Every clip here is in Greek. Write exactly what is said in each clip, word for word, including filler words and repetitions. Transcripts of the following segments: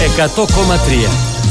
εκατό κόμμα τρία.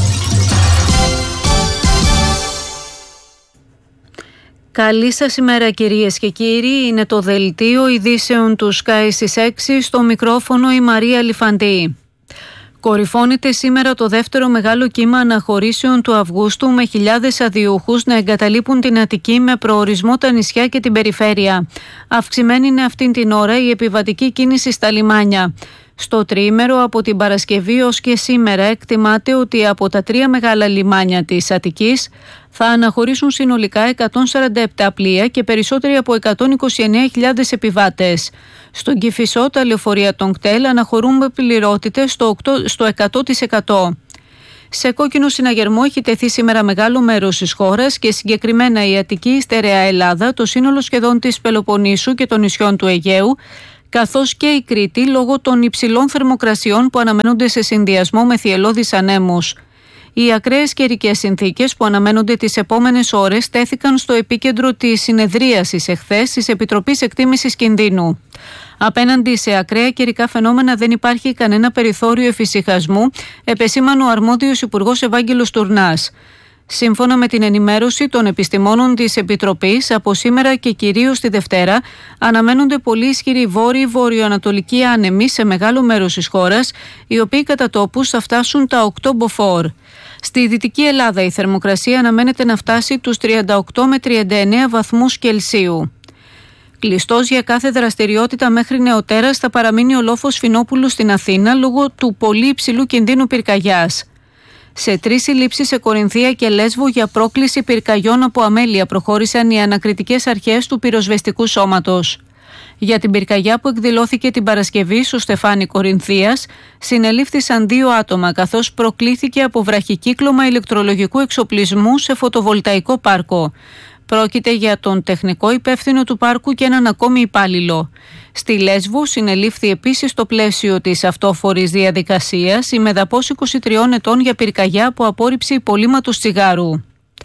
Καλή σας ημέρα κυρίες και κύριοι, είναι το δελτίο ειδήσεων του Sky στις έξι, στο μικρόφωνο η Μαρία Λιφαντή. Κορυφώνεται σήμερα το δεύτερο μεγάλο κύμα αναχωρήσεων του Αυγούστου, με χιλιάδες αδειούχους να εγκαταλείπουν την Αττική με προορισμό τα νησιά και την περιφέρεια. Αυξημένη είναι αυτήν την ώρα η επιβατική κίνηση στα λιμάνια. Στο τριήμερο από την Παρασκευή ως και σήμερα εκτιμάται ότι από τα τρία μεγάλα λιμάνια της Αττικής θα αναχωρήσουν συνολικά εκατόν σαράντα επτά πλοία και περισσότεροι από εκατόν είκοσι εννέα χιλιάδες επιβάτες. Στον Κηφισό τα λεωφορεία των ΚΤΕΛ αναχωρούν με πληρότητες στο εκατό τοις εκατό. Σε κόκκινο συναγερμό έχει τεθεί σήμερα μεγάλο μέρος της χώρας και συγκεκριμένα η Αττική, η Στερεά Ελλάδα, το σύνολο σχεδόν της Πελοποννήσου και των νησιών του Αιγαίου, καθώς και η Κρήτη λόγω των υψηλών θερμοκρασιών που αναμένονται σε συνδυασμό με θυελλώδεις ανέμους. Οι ακραίες καιρικές συνθήκες που αναμένονται τις επόμενες ώρες τέθηκαν στο επίκεντρο της συνεδρίασης εχθές της Επιτροπής Εκτίμησης Κινδύνου. Απέναντι σε ακραία καιρικά φαινόμενα δεν υπάρχει κανένα περιθώριο εφησυχασμού, επεσήμανε ο αρμόδιος Υπουργός Ευάγγελος Τουρνάς. Σύμφωνα με την ενημέρωση των επιστημόνων της Επιτροπής, από σήμερα και κυρίως τη Δευτέρα αναμένονται πολύ ισχυροί βόρειο-βορειοανατολικοί άνεμοι σε μεγάλο μέρος της χώρας, οι οποίοι κατά τόπους θα φτάσουν τα οκτώ μποφόρ. Στη Δυτική Ελλάδα η θερμοκρασία αναμένεται να φτάσει τους τριάντα οκτώ με τριάντα εννέα βαθμούς Κελσίου. Κλειστός για κάθε δραστηριότητα μέχρι νεοτέρας θα παραμείνει ο λόφος Φινόπουλου στην Αθήνα λόγω του πολύ υψηλού κινδύνου πυρκαγιάς. Σε τρεις συλλήψεις σε Κορινθία και Λέσβο για πρόκληση πυρκαγιών από αμέλεια προχώρησαν οι ανακριτικές αρχές του πυροσβεστικού σώματος. Για την πυρκαγιά που εκδηλώθηκε την Παρασκευή στο Στεφάνι Κορινθίας, συνελήφθησαν δύο άτομα, καθώς προκλήθηκε από βραχικύκλωμα ηλεκτρολογικού εξοπλισμού σε φωτοβολταϊκό πάρκο. Πρόκειται για τον τεχνικό υπεύθυνο του πάρκου και έναν ακόμη υπάλληλο. Στη Λέσβο συνελήφθη επίσης στο πλαίσιο της αυτόφορης διαδικασίας η μεδαπός είκοσι τριών ετών για πυρκαγιά από απόρριψη υπολείμματος τσιγάρου.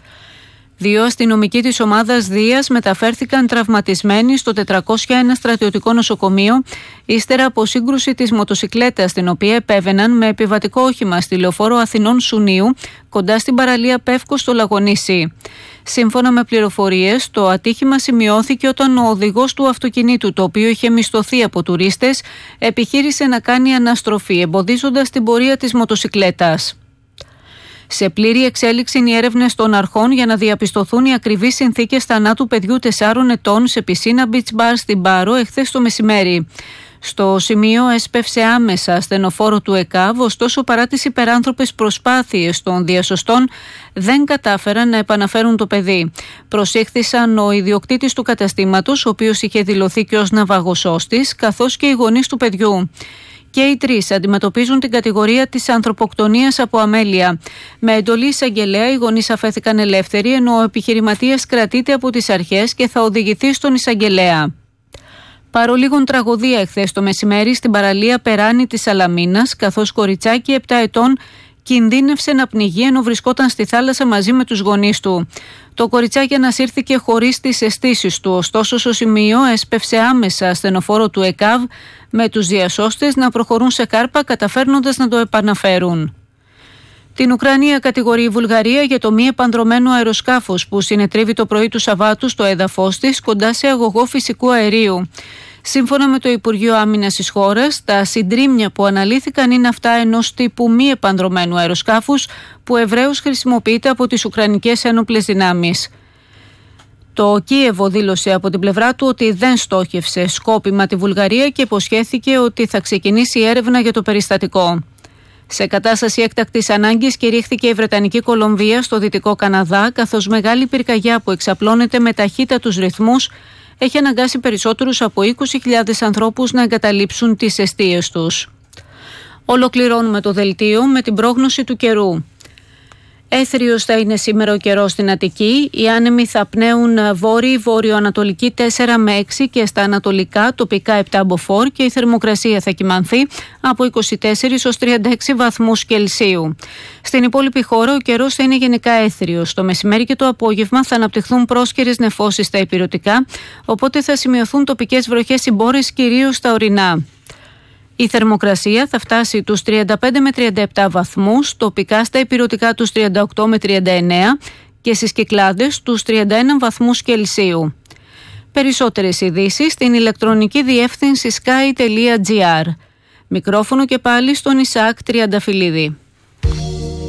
Δύο αστυνομικοί της ομάδας Δίας μεταφέρθηκαν τραυματισμένοι στο τετρακόσια ένα στρατιωτικό νοσοκομείο ύστερα από σύγκρουση της μοτοσικλέτας, την οποία επέβαιναν με επιβατικό όχημα στη λεωφόρο Αθηνών Σουνίου, κοντά στην παραλία Πεύκος στο Λαγονήσι. Σύμφωνα με πληροφορίες, το ατύχημα σημειώθηκε όταν ο οδηγός του αυτοκινήτου, το οποίο είχε μισθωθεί από τουρίστες, επιχείρησε να κάνει αναστροφή, εμποδίζοντας την πορεία της μοτοσικλέτας. Σε πλήρη εξέλιξη είναι οι έρευνες των αρχών για να διαπιστωθούν οι ακριβείς συνθήκες θανάτου παιδιού τεσσάρων ετών σε πισίνα beach bar στην Πάρο εχθές το μεσημέρι. Στο σημείο έσπευσε άμεσα ασθενοφόρο του ΕΚΑΒ, ωστόσο παρά τις υπεράνθρωπες προσπάθειες των διασωστών δεν κατάφεραν να επαναφέρουν το παιδί. Προσήχθησαν ο ιδιοκτήτης του καταστήματος, ο οποίος είχε δηλωθεί και ως ναυαγοσώστης, καθώς και οι γονείς του παιδιού. Και οι τρεις αντιμετωπίζουν την κατηγορία της ανθρωποκτονίας από αμέλεια. Με εντολή εισαγγελέα, οι γονείς αφέθηκαν ελεύθεροι, ενώ ο επιχειρηματίας κρατείται από τις αρχές και θα οδηγηθεί στον εισαγγελέα. Παρολίγων τραγωδία εχθές το μεσημέρι στην παραλία Περάνη της Σαλαμίνας, καθώς κοριτσάκι επτά ετών κινδύνευσε να πνιγεί ενώ βρισκόταν στη θάλασσα μαζί με τους γονείς του. Το κοριτσάκι ανασύρθηκε χωρίς τις αισθήσεις του, ωστόσο στο σημείο έσπευσε άμεσα ασθενοφόρο του ΕΚΑΒ, με τους διασώστες να προχωρούν σε κάρπα καταφέρνοντας να το επαναφέρουν. Την Ουκρανία κατηγορεί η Βουλγαρία για το μη επανδρωμένο αεροσκάφος που συνετρίβει το πρωί του Σαββάτου στο έδαφος της κοντά σε αγωγό φυσικού αερίου. Σύμφωνα με το Υπουργείο Άμυνας της χώρας, τα συντρίμμια που αναλύθηκαν είναι αυτά ενός τύπου μη επανδρωμένου αεροσκάφους που ευρέως χρησιμοποιείται από τις Ουκρανικές ένοπλες δυνάμεις. Το Κίεβο δήλωσε από την πλευρά του ότι δεν στόχευσε σκόπιμα τη Βουλγαρία και υποσχέθηκε ότι θα ξεκινήσει έρευνα για το περιστατικό. Σε κατάσταση έκτακτης ανάγκης κηρύχθηκε η Βρετανική Κολομβία στο Δυτικό Καναδά, καθώς μεγάλη πυρκαγιά που εξαπλώνεται με ταχύτατους ρυθμούς έχει αναγκάσει περισσότερους από είκοσι χιλιάδες ανθρώπους να εγκαταλείψουν τις εστίες τους. Ολοκληρώνουμε το δελτίο με την πρόγνωση του καιρού. Έθριος θα είναι σήμερα ο καιρός στην Αττική. Οι άνεμοι θα πνέουν βόρειοι, βορειοανατολική τέσσερα με έξι και στα ανατολικά τοπικά επτά μποφόρ και η θερμοκρασία θα κυμανθεί από είκοσι τέσσερις έως τριάντα έξι βαθμούς Κελσίου. Στην υπόλοιπη χώρα ο καιρός θα είναι γενικά έθριος. Το μεσημέρι και το απόγευμα θα αναπτυχθούν πρόσκαιρες νεφώσεις στα ηπειρωτικά, οπότε θα σημειωθούν τοπικές βροχές συμπόρες κυρίως στα ορεινά. Η θερμοκρασία θα φτάσει τους τριάντα πέντε με τριάντα επτά βαθμούς, τοπικά στα ηπειρωτικά τους τριάντα οκτώ με τριάντα εννέα και στις Κυκλάδες τους τριάντα ένα βαθμούς Κελσίου. Περισσότερες ειδήσεις στην ηλεκτρονική διεύθυνση sky τελεία gr. Μικρόφωνο και πάλι στον Ισαάκ Τριανταφυλλίδη.